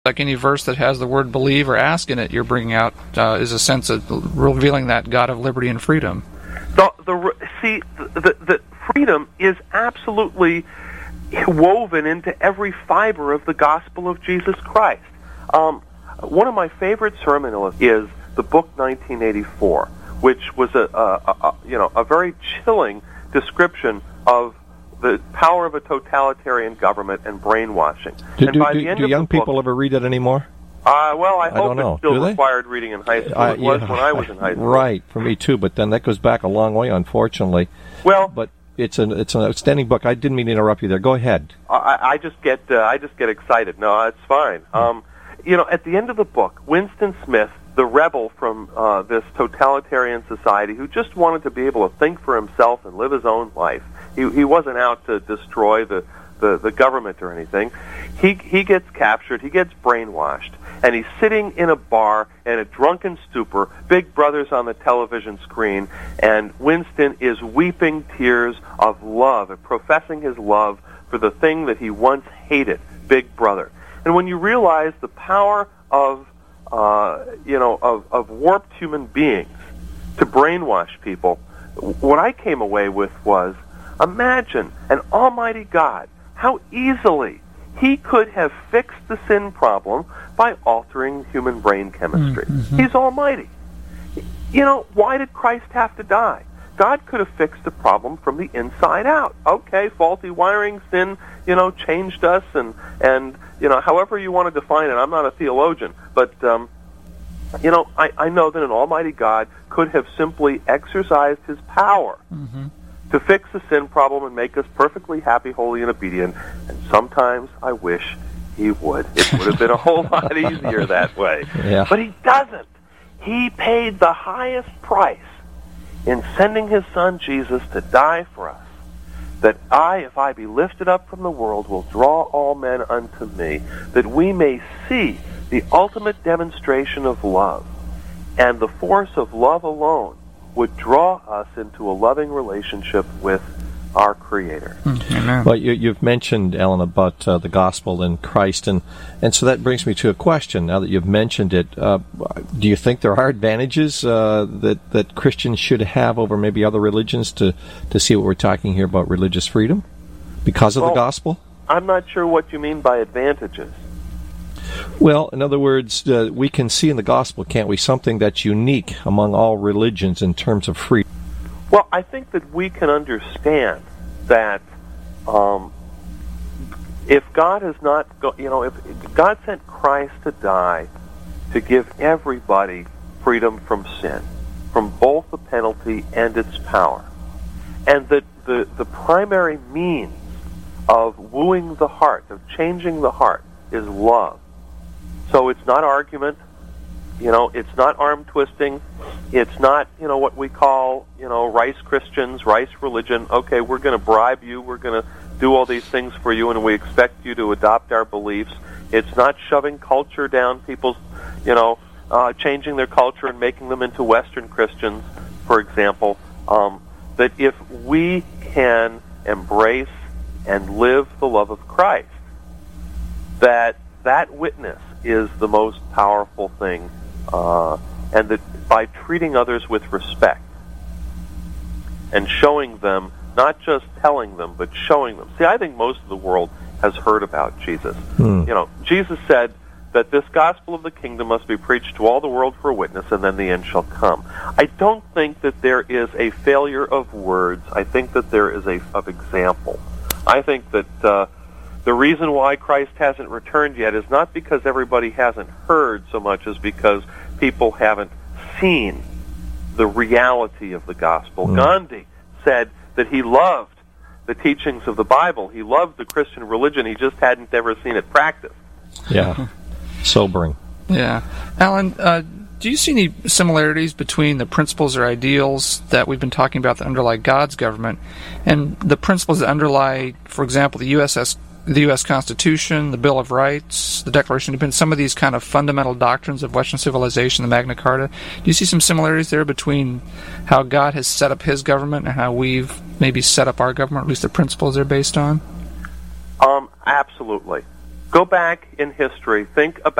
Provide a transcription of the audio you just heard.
like any verse that has the word believe or ask in it, you're bringing out is a sense of revealing that God of liberty and freedom. The freedom is absolutely woven into every fiber of the gospel of Jesus Christ. One of my favorite sermons is the book 1984, which was a very chilling description of the power of a totalitarian government and brainwashing. Do young people ever read it anymore? Well, I hope it's still required reading in high school. It was when I was in high school. Right, for me too, but then that goes back a long way, unfortunately. Well, but it's an outstanding book. I didn't mean to interrupt you there. Go ahead. I just get excited. No, it's fine. At the end of the book, Winston Smith, the rebel from this totalitarian society who just wanted to be able to think for himself and live his own life. He wasn't out to destroy the government or anything. He gets captured, he gets brainwashed, and he's sitting in a bar in a drunken stupor, Big Brother's on the television screen, and Winston is weeping tears of love and professing his love for the thing that he once hated, Big Brother. And when you realize the power of warped human beings to brainwash people, what I came away with was, imagine an almighty God, how easily he could have fixed the sin problem by altering human brain chemistry. Mm-hmm. He's almighty. Why did Christ have to die? God could have fixed the problem from the inside out. Okay, faulty wiring, sin, changed us, and however you want to define it. I'm not a theologian, but I know that an almighty God could have simply exercised his power to fix the sin problem and make us perfectly happy, holy, and obedient. And sometimes I wish he would. It would have been a whole lot easier that way. Yeah. But he doesn't. He paid the highest price in sending his son Jesus to die for us, that if I be lifted up from the world, will draw all men unto me, that we may see the ultimate demonstration of love. And the force of love alone would draw us into a loving relationship with our Creator. Amen. Well, you've mentioned, Alan, about the gospel in Christ, and so that brings me to a question. Now that you've mentioned it, do you think there are advantages that Christians should have over maybe other religions to see what we're talking here about religious freedom because of the gospel? I'm not sure what you mean by advantages. Well, in other words, we can see in the gospel, can't we, something that's unique among all religions in terms of freedom? Well, I think that we can understand that if God has not, if God sent Christ to die to give everybody freedom from sin, from both the penalty and its power, and that the primary means of wooing the heart, of changing the heart, is love. So it's not argument, it's not arm twisting, it's not, what we call, rice Christians, rice religion. Okay, we're going to bribe you, we're going to do all these things for you, and we expect you to adopt our beliefs. It's not shoving culture down people's, changing their culture and making them into Western Christians, for example. That if we can embrace and live the love of Christ, that witness is the most powerful thing, and that by treating others with respect and showing them, not just telling them, but showing them. See, I think most of the world has heard about Jesus. Jesus said that this gospel of the kingdom must be preached to all the world for a witness, and then the end shall come. I don't think that there is a failure of words. I think that there is of example. I think that the reason why Christ hasn't returned yet is not because everybody hasn't heard so much as because people haven't seen the reality of the gospel. Gandhi said that he loved the teachings of the Bible. He loved the Christian religion. He just hadn't ever seen it practiced. Yeah. Sobering. Yeah. Alan, do you see any similarities between the principles or ideals that we've been talking about that underlie God's government and the principles that underlie, for example, the U.S. Constitution, the Bill of Rights, the Declaration of Independence, some of these kind of fundamental doctrines of Western civilization, the Magna Carta? Do you see some similarities there between how God has set up his government and how we've maybe set up our government, at least the principles they're based on? Absolutely. Go back in history. Think about